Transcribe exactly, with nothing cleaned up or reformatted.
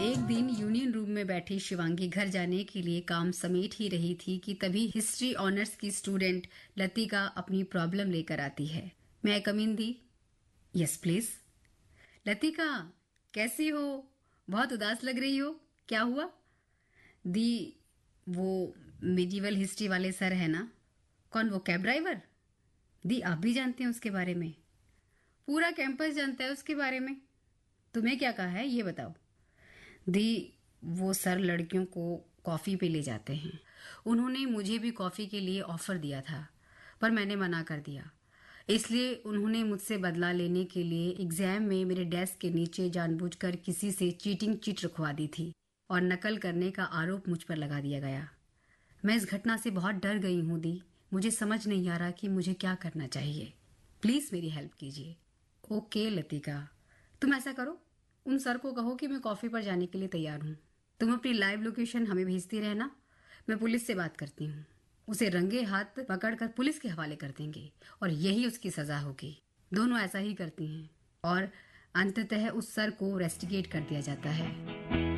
एक दिन union room में बैठी शिवांगी घर जाने के लिए काम समेट ही रही थी कि तभी हिस्ट्री ऑनर्स की स्टूडेंट लतिका अपनी प्रॉब्लम लेकर आती है। मैं कम इन दी? Yes please. लतिका, कैसी हो? बहुत उदास लग रही हो, क्या हुआ? दी, वो मिडिवल हिस्ट्री वाले सर है ना? कौन, वो कैब ड्राइवर? दी, आप भी जानते हैं उसके बारे में? पूरा कैंपस जानता है उसके बारे में। तुम्हें क्या कहा है ये बताओ। दी, वो सर लड़कियों को कॉफी पे ले जाते हैं। उन्होंने मुझे भी कॉफी के लिए ऑफर दिया था, पर मैंने मना कर दिया। इसलिए उन्होंने मुझसे बदला लेने के लिए एग्जाम में मेरे डेस्क के नीचे जानबूझकर किसी से चीटिंग चिट रखवा दी थी और नकल करने का आरोप मुझ पर लगा दिया गया। मैं इस घटना से बहुत डर गई हूँ दी। मुझे समझ नहीं आ रहा कि मुझे क्या करना चाहिए। प्लीज मेरी हेल्प कीजिए। ओके लतिका, तुम ऐसा करो, उन सर को कहो कि मैं कॉफी पर जाने के लिए तैयार हूँ। तुम अपनी लाइव लोकेशन हमें भेजती रहना। मैं पुलिस से बात करती हूँ। उसे रंगे हाथ पकड़कर पुलिस के हवाले कर देंगे और यही उसकी सजा होगी। दोनों ऐसा ही करती हैं और अंततः उस सर को रेस्टिकेट कर दिया जाता है।